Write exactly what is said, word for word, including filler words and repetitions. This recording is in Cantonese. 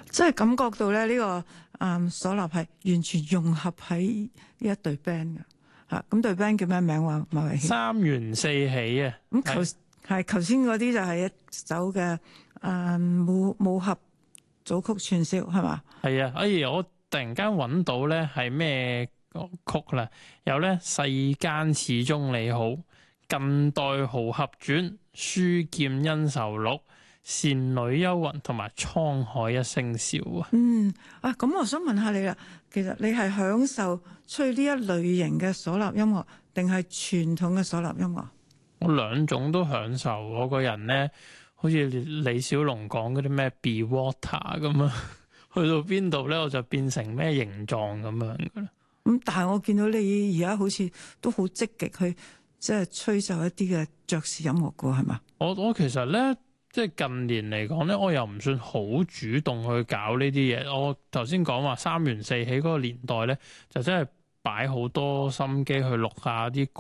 即係感覺到咧呢、這個誒嗩吶係完全融合喺呢一隊 band 嘅嚇。咁隊 band 叫咩名話？馬維軒三元四起啊！ 咁頭係頭先嗰啲就係一首嘅誒武武俠組曲串燒係嘛？ 係啊！哎呀，我突然間揾到咧係咩曲啦？有咧世間始終你好、近代豪俠傳、書劍恩仇錄、倩女幽魂同埋滄海一聲笑啊！ 嗯啊，咁我想問下你啦，其實你係享受吹呢一類型嘅嗩吶音樂，定係傳統嘅嗩吶音樂？ 我兩種都享受。我個人咧，好似李小龍講嗰啲咩 Be Water 咁啊，去到邊度咧我就變成咩形狀咁樣噶啦。 咁、嗯、但係我見到你而家好似都好積極去即係吹奏一啲嘅爵士音樂噶，係嘛？ 我我其實咧，即係近年嚟講咧，我又唔算好主動去搞呢啲嘢。我頭先講話三元四起嗰個年代咧，就真係擺好多心機去錄下啲